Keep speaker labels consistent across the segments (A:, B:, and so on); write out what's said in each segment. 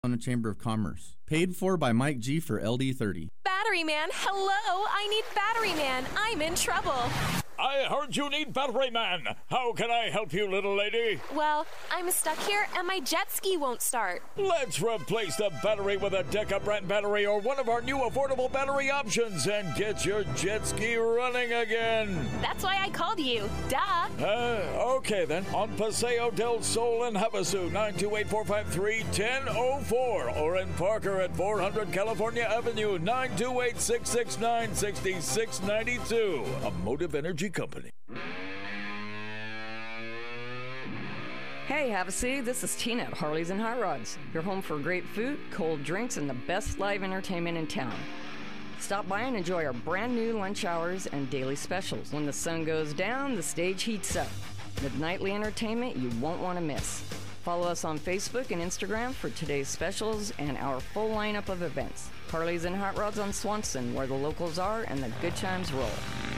A: Arizona Chamber of Commerce. Paid for by Mike G for LD30.
B: Battery Man, hello! I need Battery Man. I'm in trouble.
C: I heard you need Battery Man. How can I help you, little lady?
B: Well, I'm stuck here and my jet ski won't start.
C: Let's replace the battery with a Deca brand battery or one of our new affordable battery options and get your jet ski running again.
B: That's why I called you. Duh.
C: Okay then. On Paseo del Sol in Havasu, 928-453-1004 or in Parker at 400 California Avenue, 928-669-6692. A Motive Energy Company.
D: Hey, Havasu, this is Tina at Harleys and Hot Rods. Your home for great food, cold drinks, and the best live entertainment in town. Stop by and enjoy our brand new lunch hours and daily specials. When the sun goes down, the stage heats up. With nightly entertainment you won't want to miss. Follow us on Facebook and Instagram for today's specials and our full lineup of events. Harleys and Hot Rods on Swanson, where the locals are and the good times roll.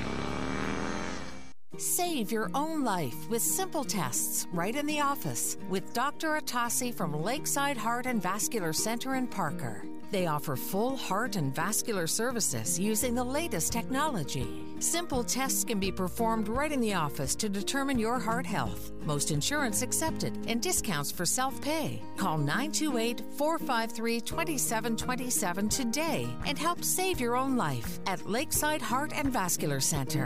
E: Save your own life with simple tests right in the office with Dr. Atasi from Lakeside Heart and Vascular Center in Parker. They offer full heart and vascular services using the latest technology. Simple tests can be performed right in the office to determine your heart health. Most insurance accepted and discounts for self-pay. Call 928-453-2727 today and help save your own life at Lakeside Heart and Vascular Center.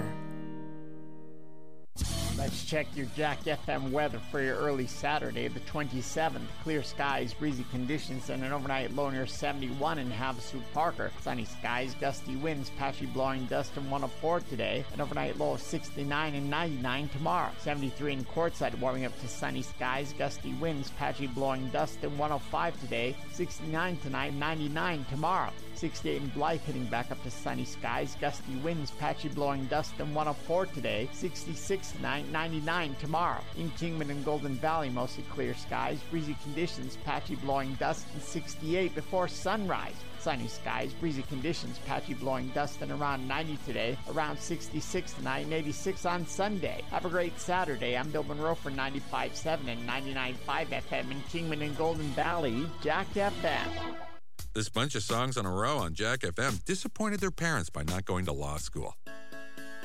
F: Let's check your Jack FM weather for your early Saturday, the 27th. Clear skies, breezy conditions, and an overnight low near 71 in Havasu, Parker. Sunny skies, gusty winds, patchy blowing dust and 104 today. An overnight low of 69 and 99 tomorrow. 73 in Quartzsite, warming up to sunny skies, gusty winds, patchy blowing dust and 105 today. 69 tonight, 99 tomorrow. 68 in Blythe, hitting back up to sunny skies, gusty winds, patchy blowing dust, and 104 today. 66 tonight, 99 tomorrow. In Kingman and Golden Valley, mostly clear skies, breezy conditions, patchy blowing dust, and 68 before sunrise. Sunny skies, breezy conditions, patchy blowing dust, and around 90 today. Around 66 tonight and 86 on Sunday. Have a great Saturday. I'm Bill Monroe for 95.7 and 99.5 FM in Kingman and Golden Valley. Jack FM.
G: This bunch of songs in a row on Jack FM disappointed their parents by not going to law school.